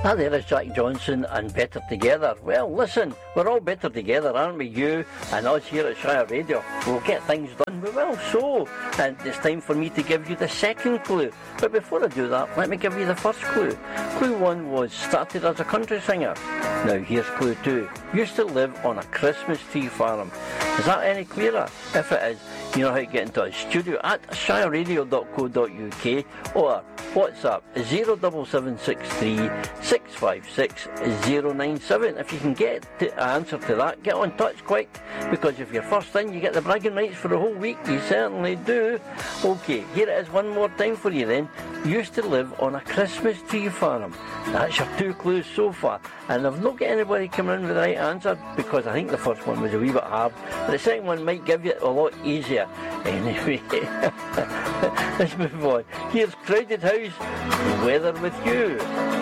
That there is Jack Johnson and Better Together. Well, listen, we're all better together, aren't we? You and us here at Shire Radio. We'll get things done. We will so. And it's time for me to give you the second clue. But before I do that, let me give you the first clue. Clue 1 was started as a country singer. Now here's clue 2. Used to live on a Christmas tree farm. Is that any clearer? If it is, you know how to get into a studio at shireradio.co.uk or WhatsApp 07763 656 097. If you can get the answer to that, get on touch quick, because if you're first in, you get the bragging rights for the whole week. You certainly do. Okay, here it is one more time for you then. Used to live on a Christmas tree farm. That's your 2 clues so far, and I've not got anybody coming in with the right answer, because I think the first one was a wee bit hard, but the second one might give you it a lot easier. Anyway, let's move on. Here's Crowded House, Weather With You.